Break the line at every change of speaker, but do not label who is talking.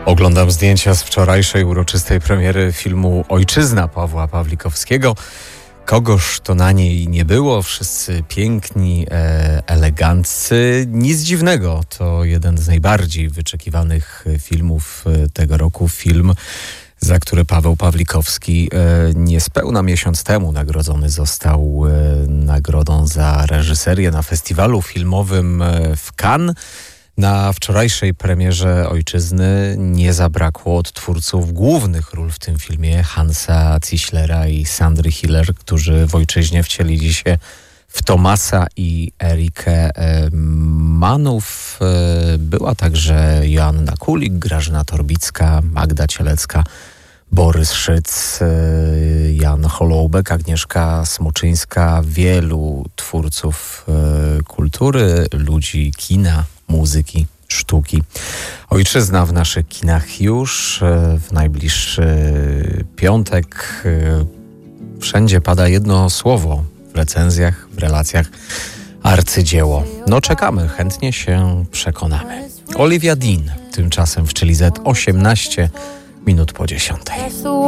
Oglądam zdjęcia z wczorajszej uroczystej premiery filmu Ojczyzna Pawła Pawlikowskiego. Kogoż to na niej nie było, wszyscy piękni, eleganccy. Nic dziwnego, to jeden z najbardziej wyczekiwanych filmów tego roku. Film, za który Paweł Pawlikowski niespełna miesiąc temu nagrodzony został nagrodą za reżyserię na festiwalu filmowym w Cannes. Na wczorajszej premierze Ojczyzny nie zabrakło odtwórców głównych ról w tym filmie, Hansa Zislera i Sandry Hiller, którzy w Ojczyźnie wcielili się w Tomasa i Erikę Manów. Była także Joanna Kulik, Grażyna Torbicka, Magda Cielecka, Borys Szyc, Jan Holoubek, Agnieszka Smoczyńska, wielu twórców kultury, ludzi kina, muzyki, sztuki. Ojczyzna w naszych kinach już w najbliższy piątek. Wszędzie pada jedno słowo w recenzjach, w relacjach: arcydzieło. No czekamy, chętnie się przekonamy. Olivia Dean tymczasem w Chili Z 18 minut po 10.